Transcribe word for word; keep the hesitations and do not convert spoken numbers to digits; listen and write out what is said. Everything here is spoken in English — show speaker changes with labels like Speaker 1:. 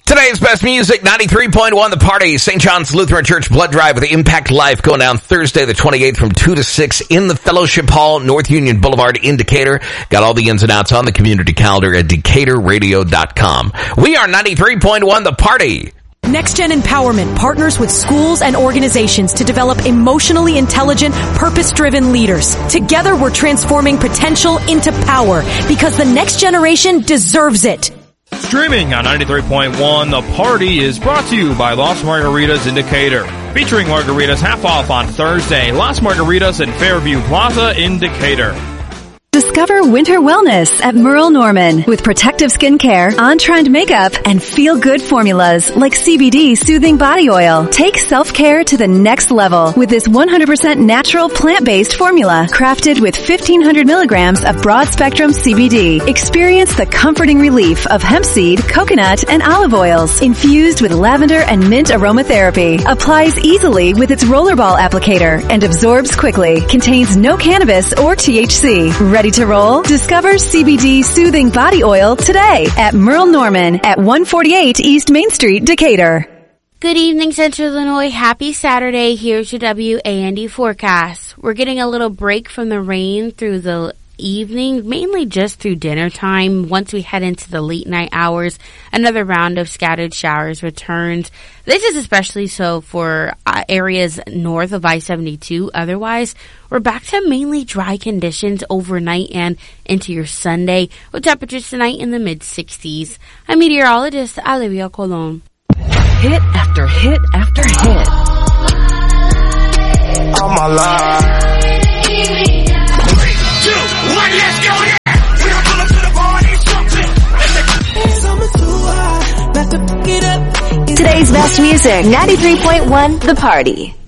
Speaker 1: Today's best music, ninety-three point one The Party, Saint John's Lutheran Church Blood Drive with the Impact Life going down Thursday the twenty-eighth from two to six in the Fellowship Hall, North Union Boulevard in Decatur. Got all the ins and outs on the community calendar at decatur radio dot com. We are ninety-three point one The Party.
Speaker 2: NextGen Empowerment partners with schools and organizations to develop emotionally intelligent, purpose-driven leaders. Together, we're transforming potential into power because the next generation deserves it.
Speaker 3: Streaming on ninety-three point one, The Party is brought to you by Las Margaritas in Decatur. Featuring margaritas half off on Thursday. Las Margaritas in Fairview Plaza in Decatur.
Speaker 4: Discover winter wellness at Merle Norman with protective skincare, on-trend makeup, and feel-good formulas like C B D soothing body oil. Take self-care to the next level with this one hundred percent natural plant-based formula crafted with fifteen hundred milligrams of broad-spectrum C B D. Experience the comforting relief of hemp seed, coconut, and olive oils infused with lavender and mint aromatherapy. Applies easily with its rollerball applicator and absorbs quickly. Contains no cannabis or T H C. Ready to roll? Discover C B D soothing body oil today at Merle Norman at one forty-eight East Main Street, Decatur.
Speaker 5: Good evening, Central Illinois. Happy Saturday. Here's your W A N D forecast. We're getting a little break from the rain through the evening, mainly just through dinner time. Once we head into the late night hours, another round of scattered showers returns. This is especially so for uh, areas north of I seventy-two. Otherwise, we're back to mainly dry conditions overnight and into your Sunday, with temperatures tonight in the mid sixties. I'm meteorologist Olivia Colon.
Speaker 6: Hit after hit after hit.
Speaker 7: All my life.
Speaker 4: Today's best music, ninety-three point one The Party.